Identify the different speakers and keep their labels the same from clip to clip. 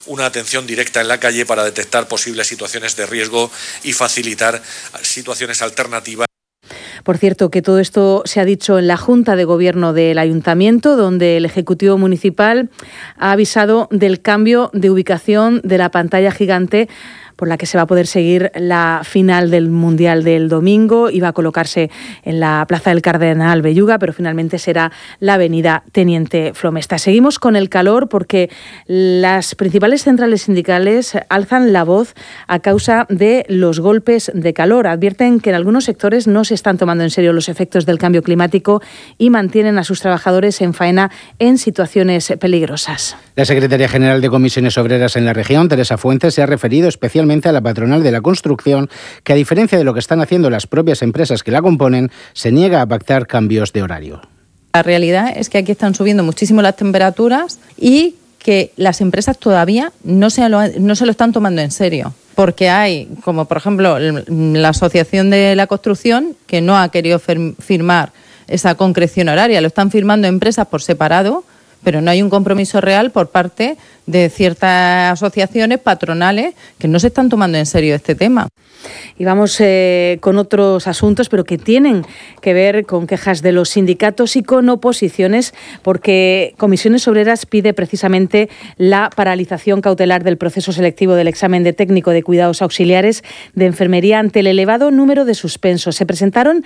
Speaker 1: Una atención directa en la calle para detectar posibles situaciones de riesgo y facilitar situaciones alternativas.
Speaker 2: Por cierto, que todo esto se ha dicho en la Junta de Gobierno del Ayuntamiento, donde el Ejecutivo Municipal ha avisado del cambio de ubicación de la pantalla gigante por la que se va a poder seguir la final del Mundial del domingo. Iba a colocarse en la Plaza del Cardenal Belluga, pero finalmente será la avenida Teniente Flomesta. Seguimos con el calor porque las principales centrales sindicales alzan la voz a causa de los golpes de calor. Advierten que en algunos sectores no se están tomando en serio los efectos del cambio climático y mantienen a sus trabajadores en faena en situaciones peligrosas.
Speaker 3: La secretaria general de Comisiones Obreras en la región, Teresa Fuentes, se ha referido especialmente a la patronal de la construcción, que a diferencia de lo que están haciendo las propias empresas que la componen, se niega a pactar cambios de horario.
Speaker 4: La realidad es que aquí están subiendo muchísimo las temperaturas y que las empresas todavía no se lo están tomando en serio. Porque hay, como por ejemplo la Asociación de la Construcción, que no ha querido firmar esa concreción horaria. Lo están firmando empresas por separado, pero no hay un compromiso real por parte de ciertas asociaciones patronales que no se están tomando en serio este tema.
Speaker 2: Y vamos con otros asuntos, pero que tienen que ver con quejas de los sindicatos y con oposiciones, porque Comisiones Obreras pide precisamente la paralización cautelar del proceso selectivo del examen de técnico de cuidados auxiliares de enfermería ante el elevado número de suspensos. Se presentaron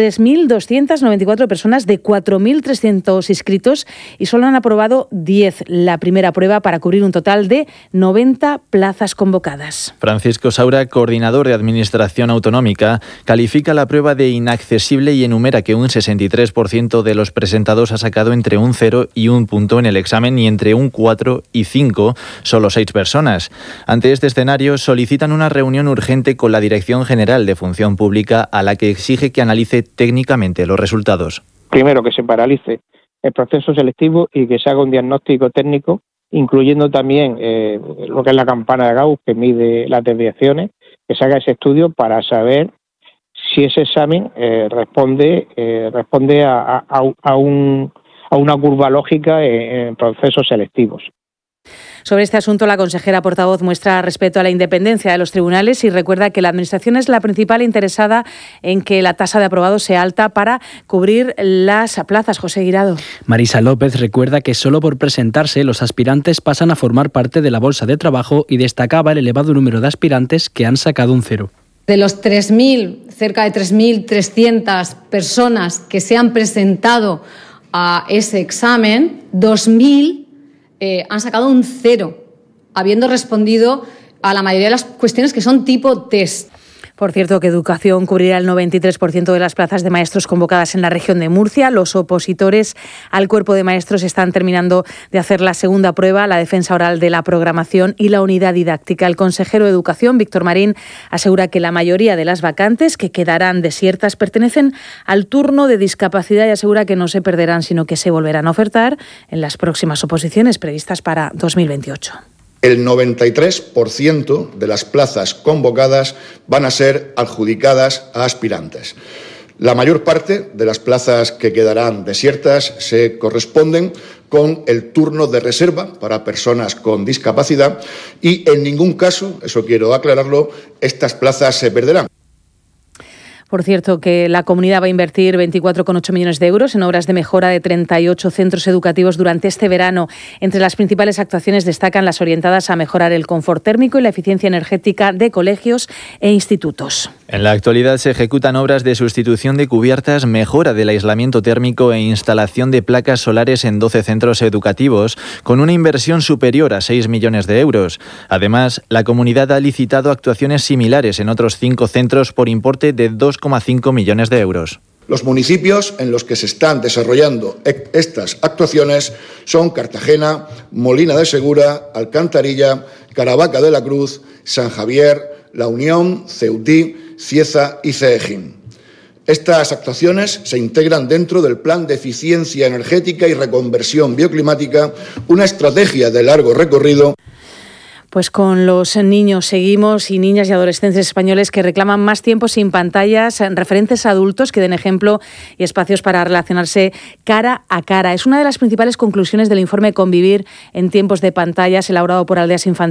Speaker 2: 3.294 personas de 4.300 inscritos y solo han aprobado 10 la primera prueba para cubrir un total de 90 plazas convocadas.
Speaker 5: Francisco Saura, coordinador de Administración Autonómica, califica la prueba de inaccesible y enumera que un 63% de los presentados ha sacado entre un 0 y un punto en el examen y entre un 4 y 5, solo 6 personas. Ante este escenario, solicitan una reunión urgente con la Dirección General de Función Pública, a la que exige que analice técnicamente los resultados.
Speaker 6: Primero, que se paralice el proceso selectivo y que se haga un diagnóstico técnico, incluyendo también lo que es la campana de Gauss, que mide las desviaciones, que se haga ese estudio para saber si ese examen responde a una curva lógica en procesos selectivos.
Speaker 2: Sobre este asunto, la consejera portavoz muestra respeto a la independencia de los tribunales y recuerda que la Administración es la principal interesada en que la tasa de aprobados sea alta para cubrir las plazas. José Guirado.
Speaker 7: Marisa López recuerda que solo por presentarse los aspirantes pasan a formar parte de la bolsa de trabajo y destacaba el elevado número de aspirantes que han sacado un 0.
Speaker 8: De los 3.000, cerca de 3.300 personas que se han presentado a ese examen, 2.000 han sacado un 0, habiendo respondido a la mayoría de las cuestiones que son tipo test.
Speaker 2: Por cierto, que Educación cubrirá el 93% de las plazas de maestros convocadas en la región de Murcia. Los opositores al cuerpo de maestros están terminando de hacer la segunda prueba, la defensa oral de la programación y la unidad didáctica. El consejero de Educación, Víctor Marín, asegura que la mayoría de las vacantes que quedarán desiertas pertenecen al turno de discapacidad y asegura que no se perderán, sino que se volverán a ofertar en las próximas oposiciones previstas para 2028.
Speaker 9: El 93% de las plazas convocadas van a ser adjudicadas a aspirantes. La mayor parte de las plazas que quedarán desiertas se corresponden con el turno de reserva para personas con discapacidad y en ningún caso, eso quiero aclararlo, estas plazas se perderán.
Speaker 2: Por cierto, que la comunidad va a invertir 24,8 millones de euros en obras de mejora de 38 centros educativos durante este verano. Entre las principales actuaciones destacan las orientadas a mejorar el confort térmico y la eficiencia energética de colegios e institutos.
Speaker 5: En la actualidad se ejecutan obras de sustitución de cubiertas, mejora del aislamiento térmico e instalación de placas solares en 12 centros educativos, con una inversión superior a 6 millones de euros. Además, la comunidad ha licitado actuaciones similares en otros 5 centros por importe de 2,5 millones de euros.
Speaker 9: Los municipios en los que se están desarrollando estas actuaciones son Cartagena, Molina de Segura, Alcantarilla, Caravaca de la Cruz, San Javier, La Unión, Ceutí, Cieza y Ceejín. Estas actuaciones se integran dentro del Plan de Eficiencia Energética y Reconversión Bioclimática, una estrategia de largo recorrido.
Speaker 2: Pues con los niños seguimos y niñas y adolescentes españoles que reclaman más tiempo sin pantallas, referentes adultos que den ejemplo y espacios para relacionarse cara a cara. Es una de las principales conclusiones del informe Convivir en tiempos de pantallas elaborado por Aldeas Infantiles